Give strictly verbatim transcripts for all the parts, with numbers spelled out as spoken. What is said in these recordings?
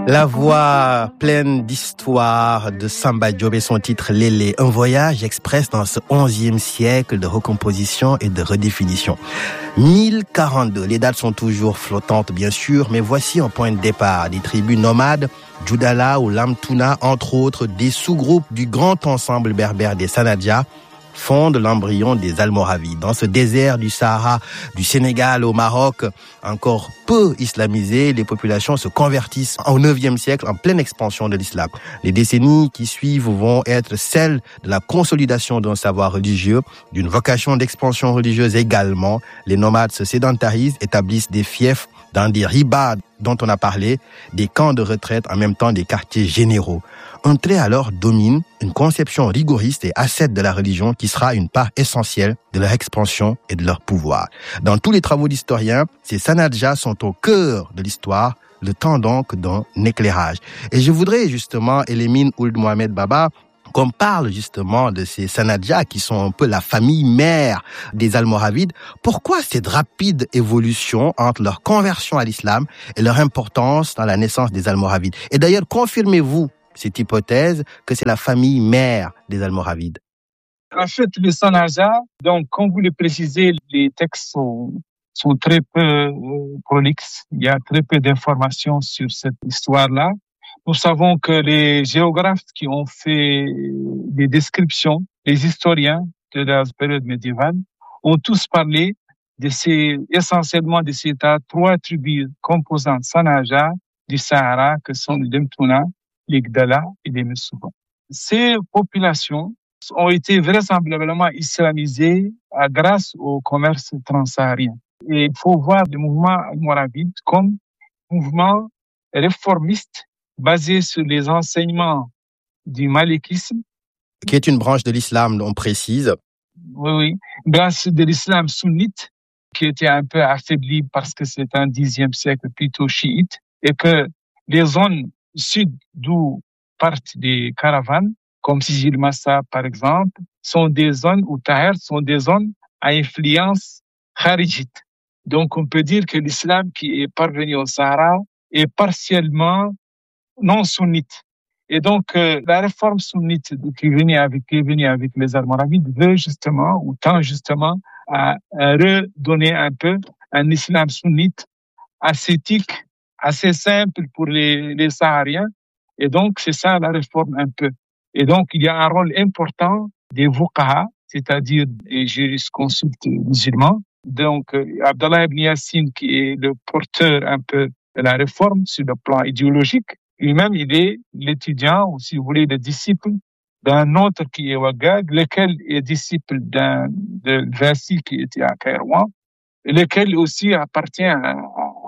La voix pleine d'histoire de Samba Diop et son titre Lélé, un voyage express dans ce onzième siècle de recomposition et de redéfinition. mille quarante-deux, les dates sont toujours flottantes bien sûr, mais voici un point de départ. Des tribus nomades, Djoudala ou Lamtouna, entre autres, des sous-groupes du grand ensemble berbère des Sanadja, fondent l'embryon des Almoravides. Dans ce désert du Sahara, du Sénégal au Maroc, encore peu islamisé, les populations se convertissent au neuvième siècle en pleine expansion de l'islam. Les décennies qui suivent vont être celles de la consolidation d'un savoir religieux, d'une vocation d'expansion religieuse également. Les nomades se sédentarisent, établissent des fiefs dans des ribas dont on a parlé, des camps de retraite, en même temps des quartiers généraux. Un trait alors domine, une conception rigoriste et ascète de la religion qui sera une part essentielle de leur expansion et de leur pouvoir. Dans tous les travaux d'historiens, ces Sanadja sont au cœur de l'histoire, le temps donc d'un éclairage. Et je voudrais justement, Elimine Ould Mohamed Baba, qu'on parle justement de ces Sanadja qui sont un peu la famille mère des Almoravides. Pourquoi cette rapide évolution entre leur conversion à l'islam et leur importance dans la naissance des Almoravides? Et d'ailleurs, confirmez-vous cette hypothèse que c'est la famille mère des Almoravides? En fait, les Sanadja, donc, comme vous le précisez, les textes sont, sont très peu euh, prolixes. Il y a très peu d'informations sur cette histoire-là. Nous savons que les géographes qui ont fait des descriptions, les historiens de la période médiévale, ont tous parlé de ces, essentiellement de ces trois tribus composantes Sanadja du Sahara, que sont les Demtouna, les Gdala et les Messouba. Ces populations ont été vraisemblablement islamisées grâce au commerce transsaharien. Et il faut voir le mouvement almoravide comme mouvement réformiste basé sur les enseignements du malikisme. Qui est une branche de l'islam, on précise. Oui, oui. Branche de l'islam sunnite, qui était un peu affaiblie parce que c'est un dixième siècle plutôt chiite, et que les zones sud d'où partent des caravanes, comme Sijil Massa par exemple, sont des zones, ou Taher, sont des zones à influence kharijite. Donc on peut dire que l'islam qui est parvenu au Sahara est partiellement non sunnite. Et donc euh, la réforme sunnite qui est venue avec, qui est venue avec les Almoravides veut justement, ou tend justement à, à redonner un peu un islam sunnite ascétique, assez simple pour les, les Sahariens. Et donc, c'est ça la réforme un peu. Et donc, il y a un rôle important des Fuqaha, c'est-à-dire des jurisconsultes musulmans. Donc, euh, Abdallah ibn Yassine, qui est le porteur un peu de la réforme sur le plan idéologique, lui-même, il est l'étudiant, ou si vous voulez, le disciple d'un autre qui est Wagag, lequel est disciple d'un, de Vassi qui était à Kairouan, et lequel aussi appartient à, à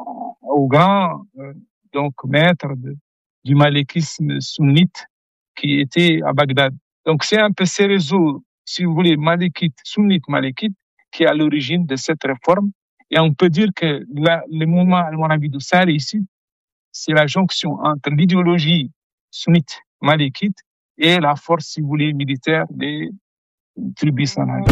au grand euh, donc maître de, du malikisme sunnite qui était à Bagdad. Donc c'est un peu ces réseaux, si vous voulez, malikite, sunnite malikite, qui est à l'origine de cette réforme. Et on peut dire que la, le mouvement almoravide Sahara ici, c'est la jonction entre l'idéologie sunnite malikite et la force, si vous voulez, militaire des tribus Sanadja.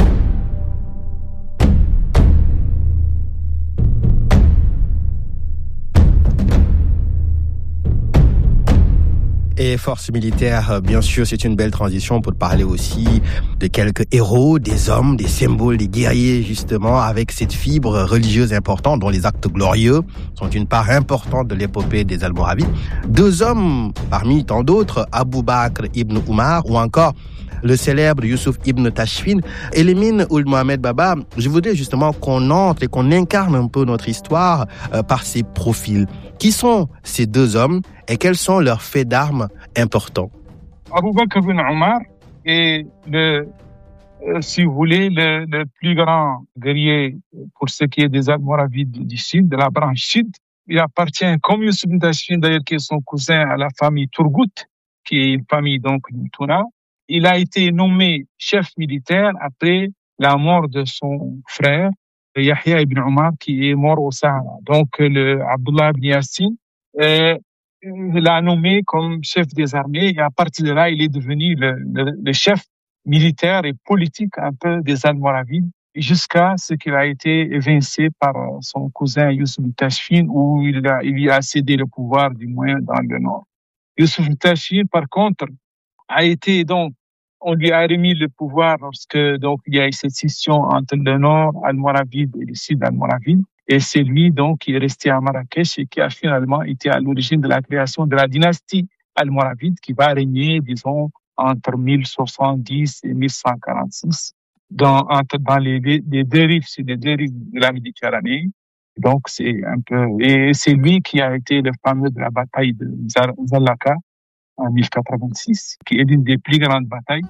Et force militaire, bien sûr, c'est une belle transition pour parler aussi de quelques héros, des hommes, des symboles, des guerriers, justement, avec cette fibre religieuse importante dont les actes glorieux sont une part importante de l'épopée des Almoravides. Deux hommes, parmi tant d'autres, Abou Bakr ibn Umar ou encore le célèbre Youssouf ibn Tashfin. Elimine Ould Mohamed Baba, je voudrais justement qu'on entre et qu'on incarne un peu notre histoire euh, par ces profils. Qui sont ces deux hommes et quels sont leurs faits d'armes importants? Abou Bakr ibn Umar est le, euh, si vous voulez, le, le plus grand guerrier pour ce qui est des Almoravides du Sud, de la branche Sud. Il appartient, comme Youssouf ibn Tashfin d'ailleurs, qui est son cousin, à la famille Turgut, qui est une famille donc du Touna. Il a été nommé chef militaire après la mort de son frère, Yahya ibn Umar, qui est mort au Sahara. Donc, le Abdullah ibn Yassine euh, l'a nommé comme chef des armées et à partir de là, il est devenu le, le, le chef militaire et politique un peu des Almoravides jusqu'à ce qu'il a été évincé par son cousin Youssouf Tachfine, où il a, il y a cédé le pouvoir, du moins dans le nord. Youssouf Tachfine, par contre, a été donc, on lui a remis le pouvoir lorsque donc il y a eu cette scission entre le nord almoravide et le sud almoravide. Et c'est lui donc qui est resté à Marrakech et qui a finalement été à l'origine de la création de la dynastie almoravide qui va régner, disons, entre mille soixante-dix et mille cent quarante-six, dans, entre, dans les, les deux rives, c'est les deux rives de la Méditerranée. Donc, c'est un peu, et c'est lui qui a été le fameux de la bataille de Zalaka en mille quatre-vingt-six, qui est l'une des plus grandes batailles.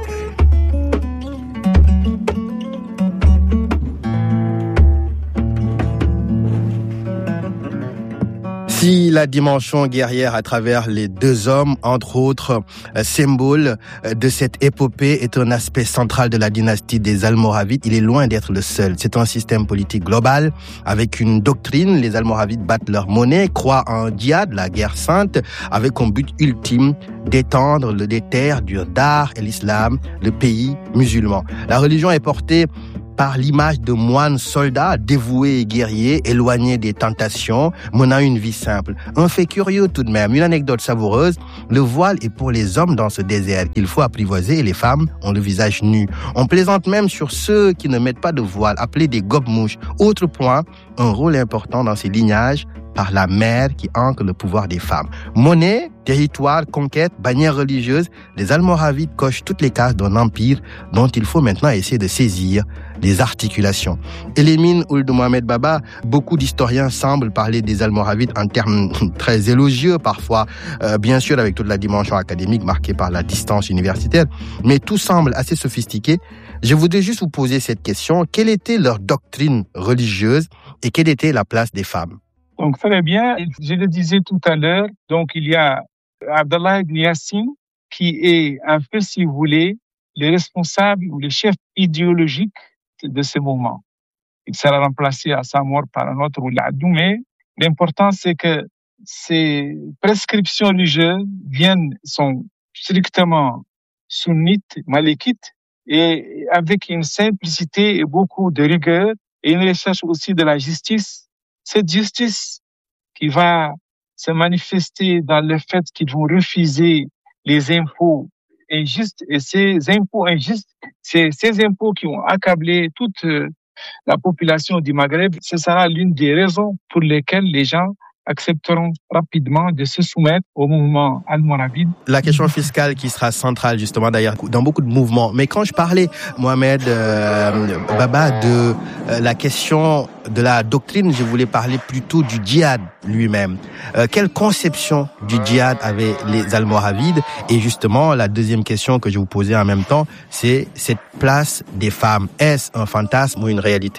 Si la dimension guerrière à travers les deux hommes, entre autres euh, symboles euh, de cette épopée, est un aspect central de la dynastie des Almoravides, il est loin d'être le seul. C'est un système politique global avec une doctrine. Les Almoravides battent leur monnaie, croient en djihad, la guerre sainte, avec comme but ultime d'étendre le déterre du Dar et l'islam, le pays musulman. La religion est portée par l'image de moines soldats dévoués et guerriers, éloignés des tentations, menant une vie simple. Un fait curieux tout de même, une anecdote savoureuse, le voile est pour les hommes dans ce désert qu'il faut apprivoiser et les femmes ont le visage nu. On plaisante même sur ceux qui ne mettent pas de voile, appelés des gobe-mouches. Autre point, un rôle important dans ces lignages par la mère qui ancre le pouvoir des femmes. Monnaie, territoire, conquête, bannière religieuse, les Almoravides cochent toutes les cases d'un empire dont il faut maintenant essayer de saisir les articulations. Elimine Ould Mohamed Baba, beaucoup d'historiens semblent parler des Almoravides en termes très élogieux parfois, euh, bien sûr avec toute la dimension académique marquée par la distance universitaire, mais tout semble assez sophistiqué. Je voudrais juste vous poser cette question. Quelle était leur doctrine religieuse et quelle était la place des femmes? Donc, très bien. Je le disais tout à l'heure. Donc, il y a Abdallah ibn Yassin, qui est un peu, si vous voulez, le responsable ou le chef idéologique de ce mouvement. Il sera remplacé à sa mort par un autre, Ouladou, mais l'important, c'est que ces prescriptions religieuses viennent, sont strictement sunnites, malikites, et avec une simplicité et beaucoup de rigueur, et une recherche aussi de la justice. Cette justice qui va se manifester dans le fait qu'ils vont refuser les impôts injustes, et ces impôts injustes, c'est ces impôts qui ont accablé toute la population du Maghreb, ce sera l'une des raisons pour lesquelles les gens accepteront rapidement de se soumettre au mouvement almoravide. La question fiscale qui sera centrale justement d'ailleurs dans beaucoup de mouvements. Mais quand je parlais, Mohamed euh, Baba, de euh, la question de la doctrine, je voulais parler plutôt du djihad lui-même. Euh, quelle conception du djihad avaient les Almoravides? Et justement, la deuxième question que je vous posais en même temps, c'est cette place des femmes. Est-ce un fantasme ou une réalité?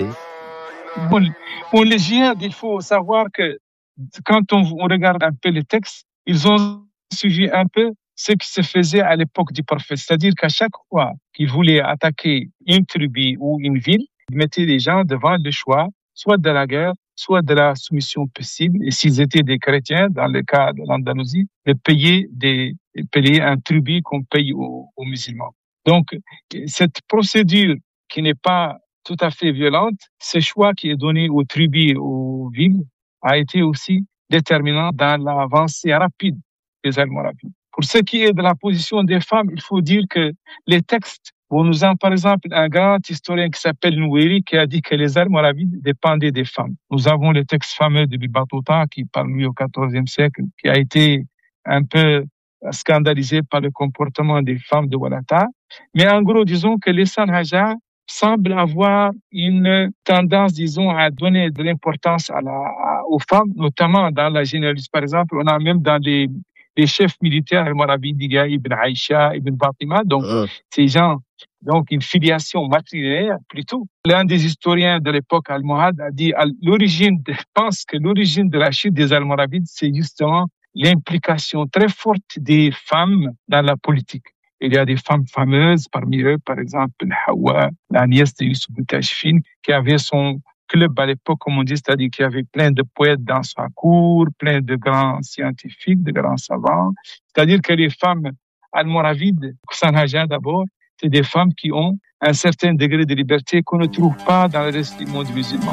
Bon, pour le djihad, il faut savoir que quand on, on regarde un peu les textes, ils ont suivi un peu ce qui se faisait à l'époque du prophète. C'est-à-dire qu'à chaque fois qu'ils voulaient attaquer une tribu ou une ville, ils mettaient les gens devant le choix, soit de la guerre, soit de la soumission possible. Et s'ils étaient des chrétiens, dans le cas de l'Andalousie, de payer, des, de payer un tribut qu'on paye aux, aux musulmans. Donc, cette procédure qui n'est pas tout à fait violente, ce choix qui est donné aux tribus et aux villes, a été aussi déterminant dans l'avancée rapide des Almoravides. Pour ce qui est de la position des femmes, il faut dire que les textes, où nous avons par exemple un grand historien qui s'appelle Nouéri qui a dit que les Almoravides dépendaient des femmes. Nous avons le texte fameux de Ibn Battuta qui parle lui au quatorzième siècle, qui a été un peu scandalisé par le comportement des femmes de Walata. Mais en gros, disons que les Sanhaja semble avoir une tendance, disons, à donner de l'importance à la, à, aux femmes, notamment dans la généalogie. Par exemple, on a même dans les, les chefs militaires almoravides, il y a Ibn Aïcha, Ibn Fatima, donc euh. ces gens, donc une filiation matrilinéaire plutôt. L'un des historiens de l'époque almohade a dit, à l'origine, de, pense que l'origine de la chute des Almoravides, c'est justement l'implication très forte des femmes dans la politique. Il y a des femmes fameuses, parmi eux, par exemple, Hawa, la nièce de Youssouf Tachfine, qui avait son club à l'époque, comme on dit, c'est-à-dire qu'il y avait plein de poètes dans sa cour, plein de grands scientifiques, de grands savants. C'est-à-dire que les femmes almoravides, Sanhaja d'abord, C'est des femmes qui ont un certain degré de liberté qu'on ne trouve pas dans le reste du monde musulman.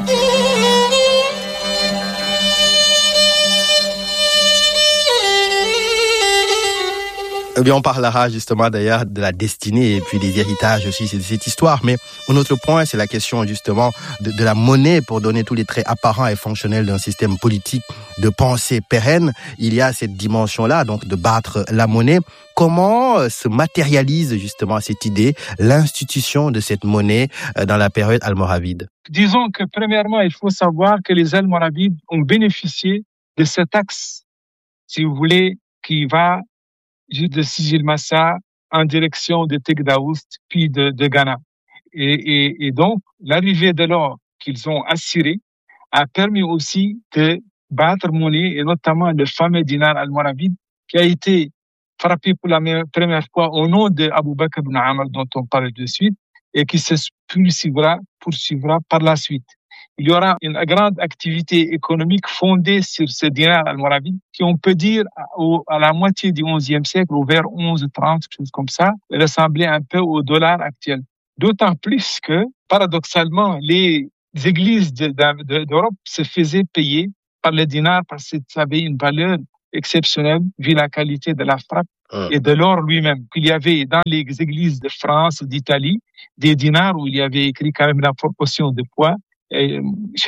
Eh bien, on parlera justement d'ailleurs de la destinée et puis des héritages aussi de cette histoire. Mais un autre point, c'est la question justement de, de la monnaie pour donner tous les traits apparents et fonctionnels d'un système politique de pensée pérenne. Il y a cette dimension-là, donc de battre la monnaie. Comment se matérialise justement cette idée, l'institution de cette monnaie dans la période almoravide? Disons que premièrement, il faut savoir que les Almoravides ont bénéficié de cet axe, si vous voulez, qui va de Sijil Massa en direction de Tegdaoust, puis de, de Ghana. Et, et, et donc, l'arrivée de l'or qu'ils ont assuré a permis aussi de battre monnaie, et notamment le fameux dinar almoravide, qui a été frappé pour la première fois au nom de Abou Bakr ibn Amr, dont on parle de suite, et qui se poursuivra, poursuivra par la suite. Il y aura une grande activité économique fondée sur ce dinar almoravide, qui on peut dire à la moitié du onzième siècle, ou vers onze trente, quelque chose comme ça, ressemblait un peu au dollar actuel. D'autant plus que, paradoxalement, les églises de, de, d'Europe se faisaient payer par le dinar parce que ça avait une valeur exceptionnelle vu la qualité de la frappe et de l'or lui-même. Il y avait dans les églises de France, d'Italie, des dinars où il y avait écrit quand même la proportion de poids. Et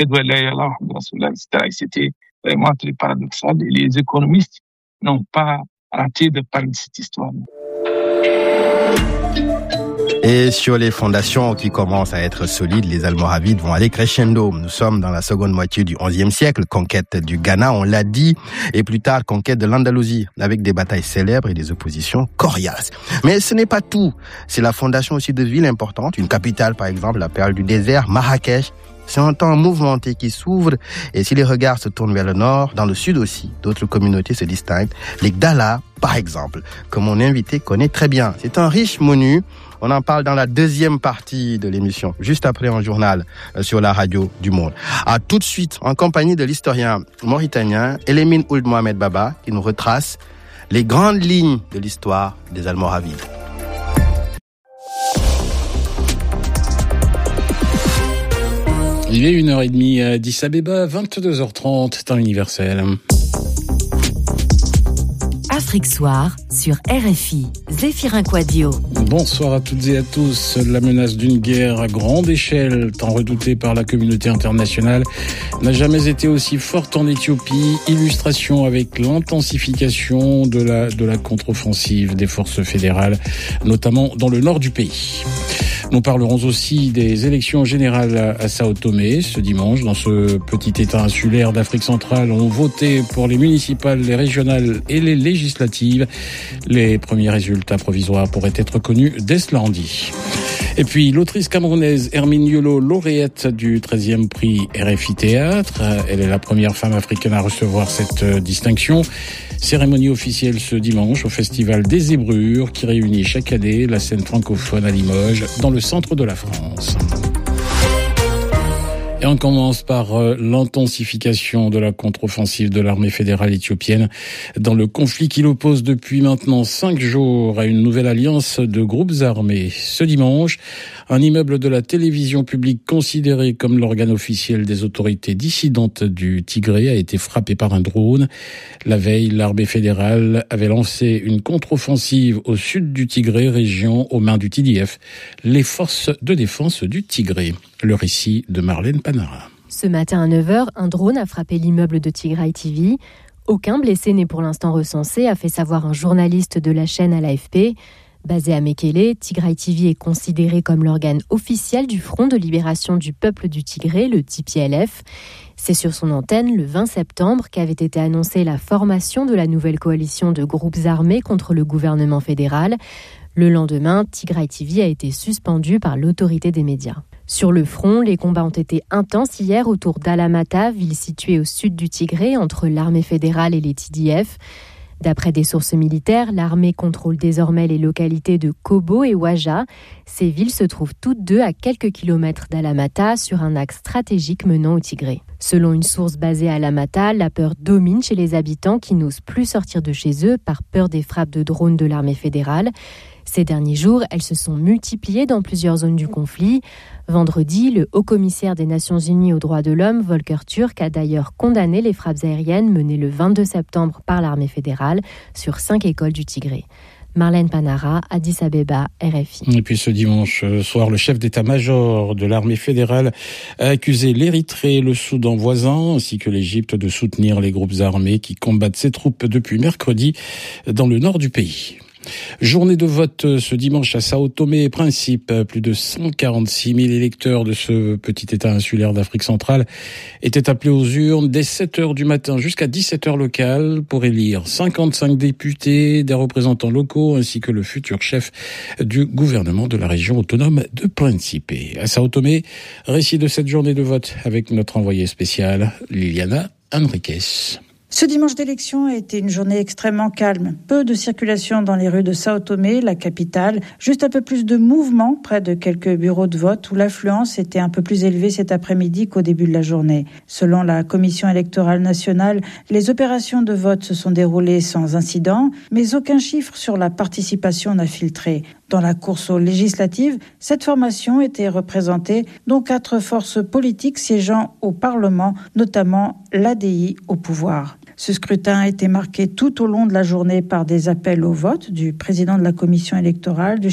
c'était vraiment très paradoxal. Et les économistes n'ont pas arrêté de parler de cette histoire. Et sur les fondations qui commencent à être solides, les Almoravides vont aller crescendo. Nous sommes dans la seconde moitié du onzième siècle, conquête du Ghana, on l'a dit, et plus tard conquête de l'Andalousie, avec des batailles célèbres et des oppositions coriaces. Mais ce n'est pas tout. C'est la fondation aussi de villes importantes, une capitale par exemple, la perle du désert, Marrakech. C'est un temps mouvementé qui s'ouvre, et si les regards se tournent vers le nord, dans le sud aussi, d'autres communautés se distinguent. Les Gdala, par exemple, que mon invité connaît très bien. C'est un riche menu. On en parle dans la deuxième partie de l'émission, juste après un journal sur la radio du Monde. À tout de suite, en compagnie de l'historien mauritanien Elimine Ould Mohamed Baba, qui nous retrace les grandes lignes de l'histoire des Almoravides. Il est une heure trente à Addis Abeba, vingt-deux heures trente, temps universel. Afrique Soir sur R F I, Zéphirin Quadio. Bonsoir à toutes et à tous. La menace d'une guerre à grande échelle, tant redoutée par la communauté internationale, n'a jamais été aussi forte en Éthiopie. Illustration avec l'intensification de la, de la contre-offensive des forces fédérales, notamment dans le nord du pays. Nous parlerons aussi des élections générales à Sao Tomé ce dimanche. Dans ce petit État insulaire d'Afrique centrale, on voté pour les municipales, les régionales et les législatives. Les premiers résultats provisoires pourraient être connus dès ce lundi. Et puis, l'autrice camerounaise Hermine Yolo, lauréate du treizième prix R F I Théâtre. Elle est la première femme africaine à recevoir cette distinction. Cérémonie officielle ce dimanche au Festival des Zébrures qui réunit chaque année la scène francophone à Limoges, dans le centre de la France. Et on commence par euh, l'intensification de la contre-offensive de l'armée fédérale éthiopienne dans le conflit qui l'oppose depuis maintenant cinq jours à une nouvelle alliance de groupes armés. Ce dimanche, un immeuble de la télévision publique considéré comme l'organe officiel des autorités dissidentes du Tigré a été frappé par un drone. La veille, l'armée fédérale avait lancé une contre-offensive au sud du Tigré, région aux mains du T D F, les forces de défense du Tigré. Le récit de Marlène Panara. Ce matin à neuf heures, un drone a frappé l'immeuble de Tigray T V. Aucun blessé n'est pour l'instant recensé, a fait savoir un journaliste de la chaîne à l'A F P. Basé à Mekele, Tigray T V est considéré comme l'organe officiel du Front de libération du peuple du Tigré, le T P L F. C'est sur son antenne, le vingt septembre, qu'avait été annoncée la formation de la nouvelle coalition de groupes armés contre le gouvernement fédéral. Le lendemain, Tigray T V a été suspendu par l'autorité des médias. Sur le front, les combats ont été intenses hier autour d'Alamata, ville située au sud du Tigré, entre l'armée fédérale et les T D F. D'après des sources militaires, l'armée contrôle désormais les localités de Kobo et Waja. Ces villes se trouvent toutes deux à quelques kilomètres d'Alamata, sur un axe stratégique menant au Tigré. Selon une source basée à Alamata, la peur domine chez les habitants qui n'osent plus sortir de chez eux par peur des frappes de drones de l'armée fédérale. Ces derniers jours, elles se sont multipliées dans plusieurs zones du conflit. Vendredi, le haut-commissaire des Nations Unies aux droits de l'homme, Volker Turk, a d'ailleurs condamné les frappes aériennes menées le vingt-deux septembre par l'armée fédérale sur cinq écoles du Tigré. Marlène Panara, Addis Abeba, R F I. Et puis ce dimanche soir, le chef d'état-major de l'armée fédérale a accusé l'Érythrée et le Soudan voisin, ainsi que l'Égypte, de soutenir les groupes armés qui combattent ses troupes depuis mercredi dans le nord du pays. Journée de vote ce dimanche à Sao Tomé et Principe. Plus de cent quarante-six mille électeurs de ce petit État insulaire d'Afrique centrale étaient appelés aux urnes dès sept heures du matin jusqu'à dix-sept heures locales pour élire cinquante-cinq députés, des représentants locaux ainsi que le futur chef du gouvernement de la région autonome de Principe. À Sao Tomé, récit de cette journée de vote avec notre envoyée spéciale Liliana Henriquez. Ce dimanche d'élection a été une journée extrêmement calme. Peu de circulation dans les rues de Sao Tomé, la capitale. Juste un peu plus de mouvement près de quelques bureaux de vote où l'affluence était un peu plus élevée cet après-midi qu'au début de la journée. Selon la Commission électorale nationale, les opérations de vote se sont déroulées sans incident, mais aucun chiffre sur la participation n'a filtré. Dans la course aux législatives, cette formation était représentée, dont quatre forces politiques siégeant au Parlement, notamment l'A D I au pouvoir. Ce scrutin a été marqué tout au long de la journée par des appels au vote du président de la commission électorale, du